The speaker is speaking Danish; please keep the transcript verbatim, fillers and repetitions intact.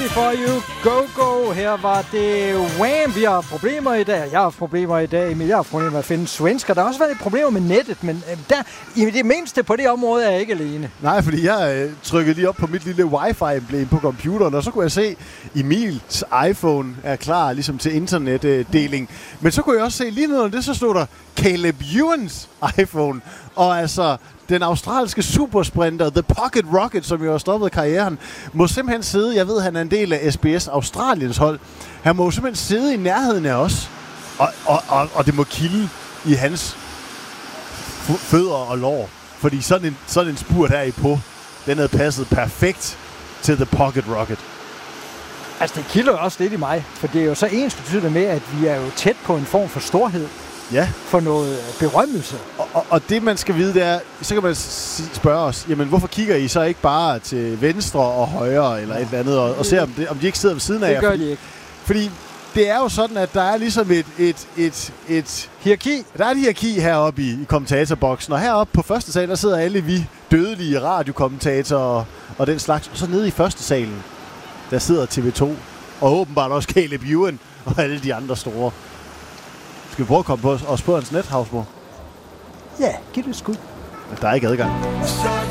Happy for you, go go. Her var det Wham. Vi har problemer i dag. Jeg har haft problemer i dag, Emil. Jeg har haft problemer med at finde svensker. Der har også været lidt problemer med nettet, men der, i det mindste på det område er jeg ikke alene. Nej, fordi jeg øh, trykkede lige op på mit lille wifi-emblem på computeren, og så kunne jeg se, Emils iPhone er klar ligesom til internetdeling. Øh, men så kunne jeg også se lige noget af det, så stod der Caleb Ewans iPhone. Og altså, den australske supersprinter, The Pocket Rocket, som jo har stoppet karrieren, må simpelthen sidde, jeg ved, han er en del af S B S Australiens hold, han må simpelthen sidde i nærheden af os, og, og, og, og det må kilde i hans fødder og lår. Fordi sådan en, sådan en spurt her i på, den havde passet perfekt til The Pocket Rocket. Altså, det kilder jo også lidt i mig, for det er jo så ensbetydende med, at vi er jo tæt på en form for storhed. Ja. For noget berømmelse. Og, og, og det, man skal vide, det er, så kan man spørge os, jamen, hvorfor kigger I så ikke bare til venstre og højre, eller et eller andet, og, og ser, om, det, om de ikke sidder ved siden af jer? Det gør fordi, de ikke. Fordi det er jo sådan, at der er ligesom et, et, et, et hierarki. Der er et hierarki heroppe i, i kommentatorboksen, og heroppe på første sal, der sidder alle vi dødelige radiokommentatorer og, og den slags. Og så nede i første salen, der sidder T V to, og åbenbart også Caleb Ewan og alle de andre store. Skal vi prøve at komme på os på hans net, Havsborg? Ja, giv det et skud. Der er ikke adgang.